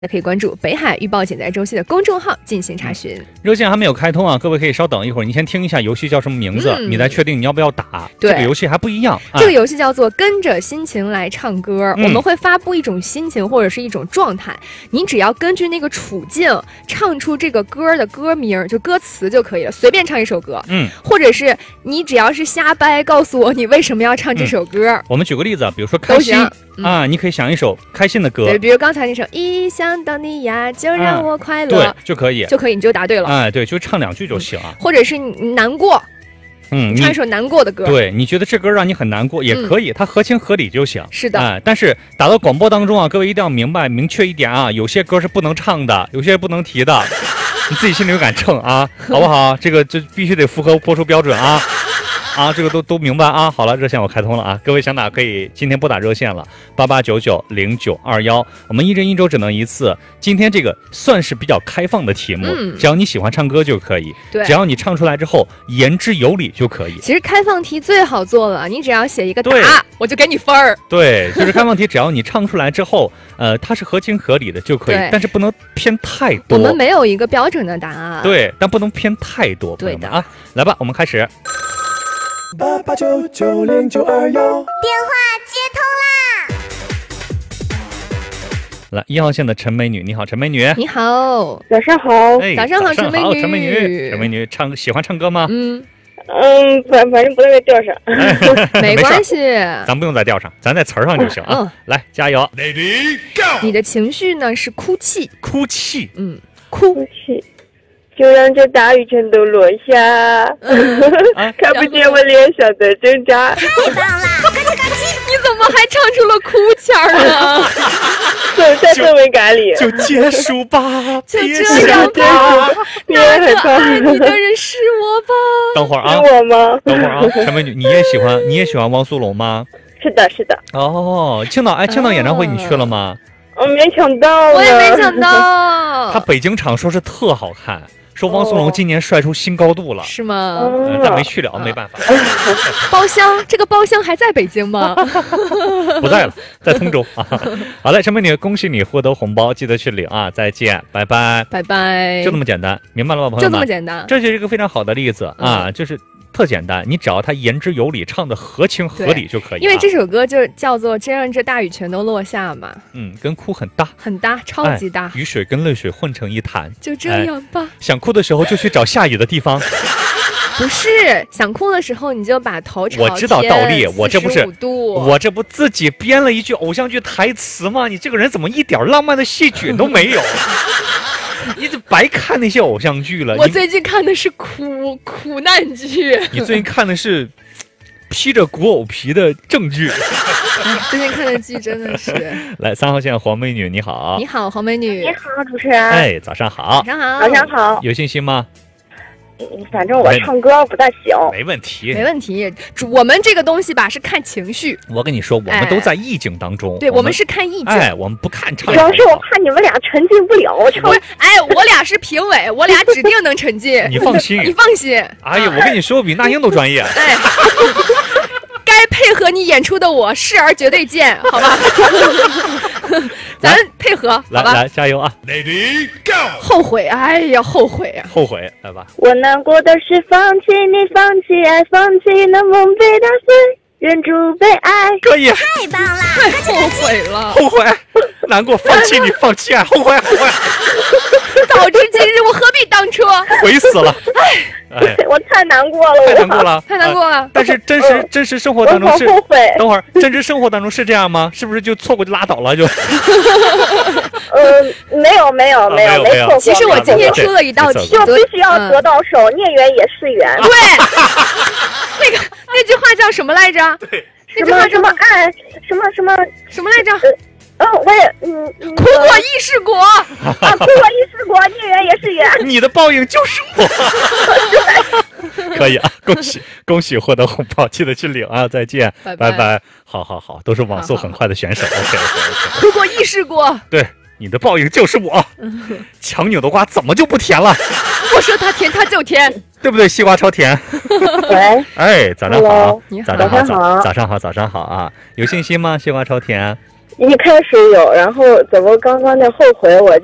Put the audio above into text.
也可以关注北海预报简在周期的公众号进行查询。 热线还没有开通啊，各位可以稍等一会儿，你先听一下游戏叫什么名字，你再确定你要不要打。 对， 这个游戏还不一样。 这个游戏叫做跟着心情来唱歌，我们会发布一种心情或者是一种状态，你只要根据那个处境唱出这个歌的歌名，就歌词就可以了，随便唱一首歌。或者是你只要是瞎掰，告诉我你为什么要唱这首歌。 我们举个例子，比如说开心啊，你可以想一首开心的歌， 对，比如刚才那首一想到你呀就让我快乐， 对，就可以， 你就答对了。 哎，对，就唱2句就行啊。 或者是你难过，唱一首难过的歌， 对，你觉得这歌让你很难过也可以，它合情合理就行。 是的， 但是打到广播当中啊，各位一定要明确一点啊，有些歌是不能唱的，有些不能提的，你自己心里有杆秤啊，好不好？这个就必须得符合播出标准啊。这个都明白啊。好了，热线我开通了啊，各位想打可以今天拨打热线了，88990921，我们一人一周只能一次。今天这个算是比较开放的题目，只要你喜欢唱歌就可以，只要你唱出来之后言之有理就可以。 其实开放题最好做了，你只要写一个答，我就给你分儿。 对，就是开放题，只要你唱出来之后，它是合情合理的就可以，但是不能偏太多。 我们没有一个标准的答案。 对，但不能偏太多。 对的啊，来吧，我们开始。 88990921， 电话接通啦！ 来，1号线的陈美女，你好，陈美女。 你好， 早上好。 早上好，陈美女。 陈美女喜欢唱歌吗？ 反正不在那调上。 没关系， 咱不用在调上，咱在词儿上就行啊。来，加油 ，Lady Go！ 你的情绪呢是哭泣， 哭泣， 哭泣。就让这大雨全都落下，看不见我脸上的挣扎。 太棒了！ 你怎么还唱出了哭腔呢？ 在氛围感里， 就结束吧， 就这样吧。 你也很爱你的人是我吧？ 等会儿啊， 是我吗？ 等会儿啊，陈美女，你也喜欢汪苏泷吗？ 是的。 哦，青岛演唱会你去了吗？ 没抢到， 我也没抢到。 他北京场说是特好看。说汪苏泷今年帅出新高度了， 是吗？ 但没去了，没办法。 这个包厢还在北京吗？ 不在了，在通州啊。好嘞，陈美女，恭喜你获得红包，记得去领啊！再见，拜拜， 拜拜。 就这么简单，明白了吧，朋友们？ 就这么简单， 这就是一个非常好的例子啊，就是。特简单，你只要它言之有理，唱的合情合理就可以。 因为这首歌就叫做《真让这大雨全都落下》嘛。 跟哭很搭， 超级搭。 雨水跟泪水混成一潭， 就这样吧。 想哭的时候就去找下雨的地方。 不是，想哭的时候你就把头朝天。 我知道倒立，我这不自己编了一句偶像剧台词吗？你这个人怎么一点浪漫的戏剧都没有？你这白看那些偶像剧了。 我最近看的是苦难剧。 你最近看的是披着古偶皮的正剧。 最近看的剧真的是。 来，3号线黄美女，你好。 你好，黄美女。 你好，主持人。 早上好。 早上好。 有信心吗？ 反正我唱歌不大行。 没问题。 我们这个东西吧是看情绪。 我跟你说，我们都在意境当中。 对，我们是看意境。 我们不看唱。 主要是我怕你们俩沉浸不了。 我俩是评委，我俩指定能沉浸。 你放心。哎呀，我跟你说，我比那英都专业。 该配合你演出的我视而绝对见，好吧？咱配合，好吧？ 来，加油啊 ！Lady Go！ 后悔，哎呀，后悔， 来吧。 我难过的是放弃你，放弃爱，放弃那梦被打碎，忍住被爱。 可以。 太棒了！ 太后悔了， 后悔，难过，放弃你，放弃爱，后悔。 早知今日，我何必当初？ 悔死了！ 我太难过了， 太难过了。 但是真实生活当中是， 我好后悔。 等会儿，真实生活当中是这样吗？是不是就错过就拉倒了就？ 没有错过。 其实我今天出了一道题， 就必须要得到手，孽缘也是缘。 对，那句话叫什么来着？ 对， 那句话什么爱什么来着？我也哭过亦是果啊， 哭过亦是果，孽缘也是缘。 你的报应就是我。可以啊，恭喜获得红包，记得去领啊！再见，拜拜。好，都是网速很快的选手。OK。 哭过亦是果， 对，你的报应就是我。强扭的瓜怎么就不甜了？ 我说它甜，它就甜， 对不对？西瓜超甜。 喂， 早上好， 你好， 早上好啊！有信心吗？西瓜超甜。 一开始有，然后怎么刚刚那后悔我